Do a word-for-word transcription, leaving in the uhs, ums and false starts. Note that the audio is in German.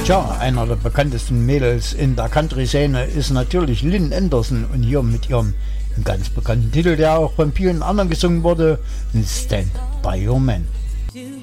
Tja, einer der bekanntesten Mädels in der Country-Szene ist natürlich Lynn Anderson und hier mit ihrem ganz bekannten Titel, der auch von vielen anderen gesungen wurde, Stand By Your Man.